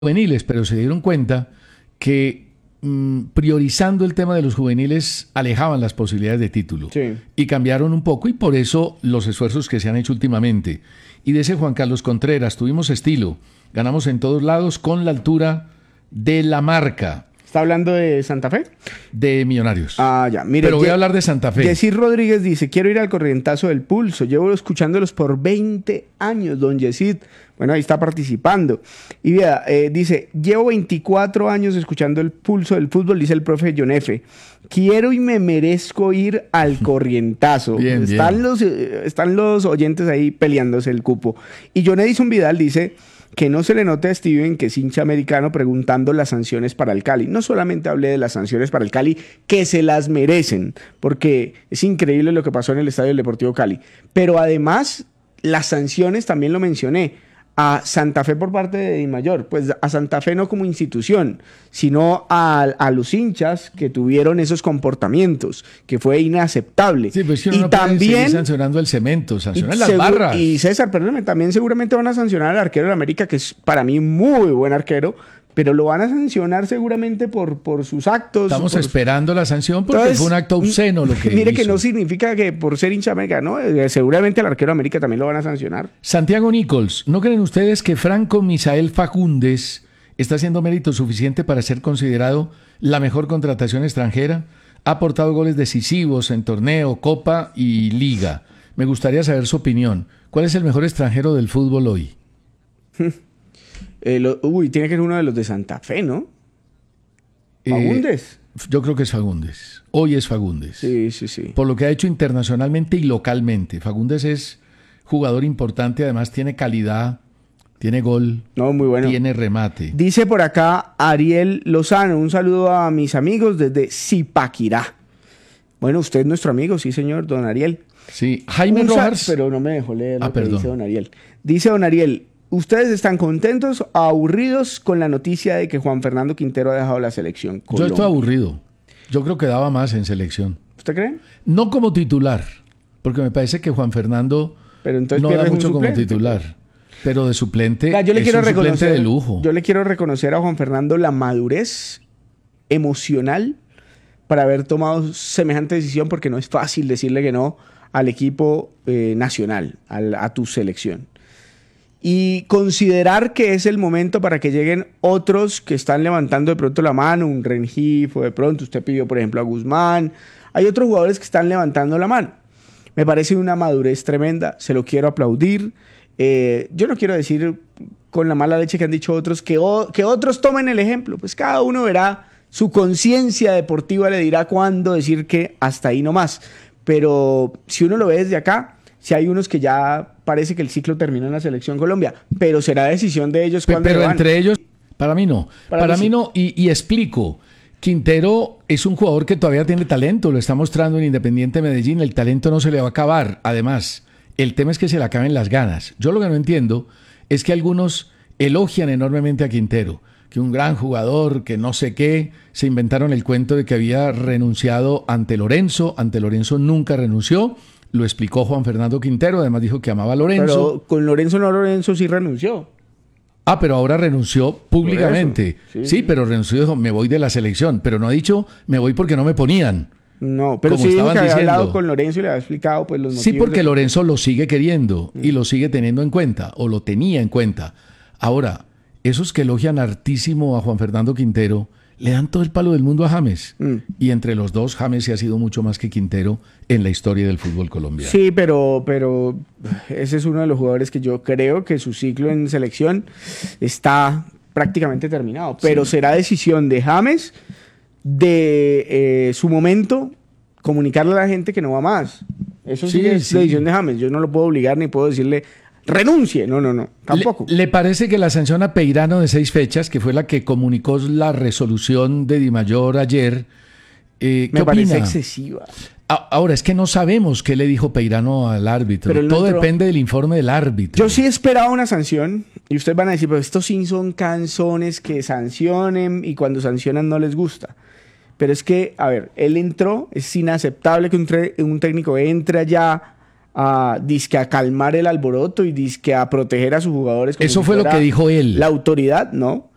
juveniles, pero se dieron cuenta que priorizando el tema de los juveniles alejaban las posibilidades de título. Sí. Y cambiaron un poco, y por eso los esfuerzos que se han hecho últimamente. Y de ese Juan Carlos Contreras tuvimos estilo, ganamos en todos lados con la altura de la marca. ¿Está hablando de Santa Fe? De Millonarios. Ah, ya. Mire, pero voy a hablar de Santa Fe. Yesir Rodríguez dice, quiero ir al corrientazo del pulso. Llevo escuchándolos por 20 años, don Yesir. Bueno, ahí está participando. Y vea, dice, llevo 24 años escuchando el pulso del fútbol, dice el profe John F. Quiero y me merezco ir al corrientazo. Bien, están los oyentes ahí peleándose el cupo. Y John Edison Vidal dice que no se le note a Steven, que es hincha americano, preguntando las sanciones para el Cali. No solamente hablé de las sanciones para el Cali, que se las merecen, porque es increíble lo que pasó en el Estadio del Deportivo Cali. Pero además, las sanciones también lo mencioné. A Santa Fe por parte de Dimayor, pues a Santa Fe no como institución, sino a los hinchas que tuvieron esos comportamientos, que fue inaceptable. Sí, pues que y no también seguir sancionando el cemento, sancionan las barras. Y César, perdóname, también seguramente van a sancionar al arquero de América, que es para mí muy buen arquero, pero lo van a sancionar seguramente por sus actos. Estamos esperando la sanción porque Entonces, fue un acto obsceno lo que mire hizo. que no significa que por ser hincha América, ¿no? Seguramente al arquero de América también lo van a sancionar. Santiago Nichols, ¿no creen ustedes que Franco Misael Faúndez está haciendo mérito suficiente para ser considerado la mejor contratación extranjera? Ha aportado goles decisivos en torneo, Copa y Liga. Me gustaría saber su opinión. ¿Cuál es el mejor extranjero del fútbol hoy? Tiene que ser uno de los de Santa Fe, ¿no? Faúndez. Yo creo que es Faúndez. Hoy es Faúndez. Sí. Por lo que ha hecho internacionalmente y localmente. Faúndez es jugador importante, además tiene calidad, tiene gol, no, muy bueno. Tiene remate. Dice por acá Ariel Lozano, un saludo a mis amigos desde Zipaquirá. Bueno, usted es nuestro amigo, sí señor, don Ariel. Sí, Jaime Rojas. Pero no me dejó leer lo que perdón. dice don Ariel. Dice don Ariel, ¿ustedes están contentos o aburridos con la noticia de que Juan Fernando Quintero ha dejado la selección Colombia? Yo estoy aburrido. Yo creo que daba más en selección. ¿Usted cree? No como titular, porque me parece que Juan Fernando no da mucho como titular. Pero de suplente yo le es quiero un suplente de lujo. Yo le quiero reconocer a Juan Fernando la madurez emocional para haber tomado semejante decisión, porque no es fácil decirle que no al equipo nacional, a tu selección. Y considerar que es el momento para que lleguen otros que están levantando de pronto la mano, un Rengifo, de pronto usted pidió por ejemplo a Guzmán, hay otros jugadores que están levantando la mano. Me parece una madurez tremenda, se lo quiero aplaudir. Yo no quiero decir con la mala leche que han dicho otros que otros tomen el ejemplo, pues cada uno verá, su conciencia deportiva le dirá cuándo decir que hasta ahí nomás. Pero si uno lo ve desde acá, si hay unos que ya parece que el ciclo terminó en la Selección Colombia, pero será decisión de ellos cuando Pero entre ellos, para mí no. Para mí no, y explico. Quintero es un jugador que todavía tiene talento, lo está mostrando en Independiente Medellín, el talento no se le va a acabar. Además, el tema es que se le acaben las ganas. Yo lo que no entiendo es que algunos elogian enormemente a Quintero, que un gran jugador, que no sé qué, se inventaron el cuento de que había renunciado ante Lorenzo nunca renunció, lo explicó Juan Fernando Quintero, además dijo que amaba a Lorenzo. Pero con Lorenzo sí renunció. Pero ahora renunció públicamente. Sí, pero renunció, dijo, me voy de la selección, pero no ha dicho, me voy porque no me ponían. No, pero como sí dijo que había diciendo. hablado con Lorenzo y le había explicado pues los motivos. Sí, porque Lorenzo lo sigue queriendo y lo sigue teniendo en cuenta, o lo tenía en cuenta. Ahora, esos que elogian hartísimo a Juan Fernando Quintero, le dan todo el palo del mundo a James. Y entre los dos, James sí ha sido mucho más que Quintero en la historia del fútbol colombiano. Sí, pero ese es uno de los jugadores que yo creo que su ciclo en selección está prácticamente terminado. Pero será decisión de James, de su momento, comunicarle a la gente que no va más. Eso sí es decisión de James. Yo no lo puedo obligar ni puedo decirle renuncie. No, tampoco. ¿Le parece que la sanción a Peirano de 6 fechas, que fue la que comunicó la resolución de Dimayor ayer, me parece excesiva? Ahora, es que no sabemos qué le dijo Peirano al árbitro. Todo depende del informe del árbitro. Yo sí esperaba una sanción, y ustedes van a decir, pero estos sí son canzones que sancionen, y cuando sancionan no les gusta. Pero es que, a ver, él entró, es inaceptable que un técnico entre allá dizque a calmar el alboroto y dizque a proteger a sus jugadores. Eso fue lo que dijo él. La autoridad, no.